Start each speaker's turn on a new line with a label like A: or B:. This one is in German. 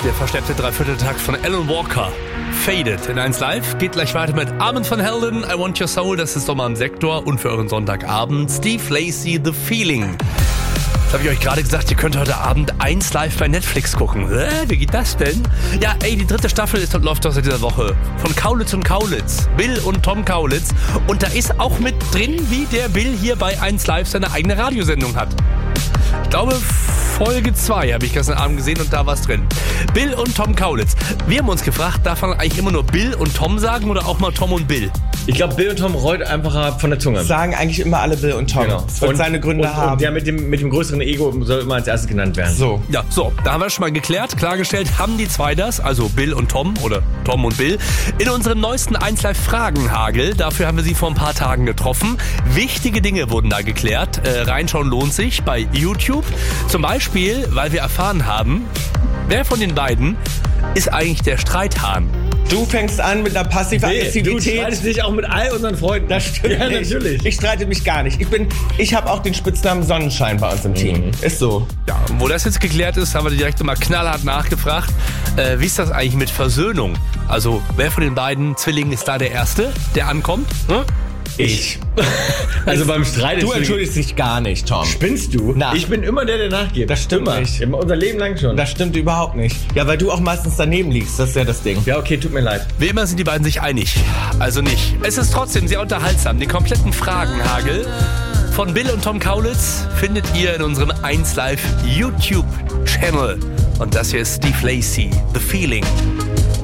A: Der versteppte Dreivierteltakt von Alan Walker. Faded in 1 Live. Geht gleich weiter mit Armand van Helden, I Want Your Soul. Das ist doch mal im Sektor. Und für euren Sonntagabend Steve Lacy, The Feeling. Das habe ich euch gerade gesagt, ihr könnt heute Abend 1 Live bei Netflix gucken. Wie geht das denn? Ja, die 3. Staffel läuft doch seit dieser Woche. Von Kaulitz und Kaulitz. Bill und Tom Kaulitz. Und da ist auch mit drin, wie der Bill hier bei 1 Live seine eigene Radiosendung hat. Ich glaube, Folge 2 habe ich gestern Abend gesehen und da war es drin. Bill und Tom Kaulitz. Wir haben uns gefragt, darf man eigentlich immer nur Bill und Tom sagen oder auch mal Tom und Bill?
B: Ich glaube, Bill und Tom rollt einfacher von der Zunge.
C: Sagen eigentlich immer alle Bill und Tom.
B: Genau.
C: Das wird seine Gründe haben.
B: Und der mit dem größeren Ego soll immer als erstes genannt werden.
C: So.
A: Ja, da haben wir schon mal geklärt, klargestellt, haben die zwei das, also Bill und Tom oder Tom und Bill, in unserem neuesten 1 Live Fragenhagel. Dafür haben wir sie vor ein paar Tagen getroffen. Wichtige Dinge wurden da geklärt. Reinschauen lohnt sich bei YouTube. Zum Beispiel, weil wir erfahren haben, wer von den beiden ist eigentlich der Streithahn?
C: Du fängst an mit einer Passiv-Aggressivität.
B: Du streitest dich auch mit all unseren Freunden.
C: Das stimmt
B: ja,
C: nicht.
B: Natürlich.
C: Ich streite mich gar nicht. Ich habe auch den Spitznamen Sonnenschein bei uns im Team. Ist so.
A: Ja, wo das jetzt geklärt ist, haben wir direkt mal knallhart nachgefragt. Wie ist das eigentlich mit Versöhnung? Also, wer von den beiden Zwillingen ist da der Erste, der ankommt?
C: Ich.
B: Also beim Streit.
C: Du entschuldigst dich gar nicht, Tom.
B: Spinnst du?
C: Na.
B: Ich bin immer der nachgeht.
C: Das stimmt
B: immer.
C: nicht.
B: Unser Leben lang schon.
C: Das stimmt überhaupt nicht. Ja, weil du auch meistens daneben liegst. Das ist ja das Ding.
B: Ja, okay, tut mir leid.
A: Wie immer sind die beiden sich einig. Also nicht. Es ist trotzdem sehr unterhaltsam. Den kompletten Fragenhagel von Bill und Tom Kaulitz findet ihr in unserem 1 Live YouTube-Channel. Und das hier ist Steve Lacy, The Feeling.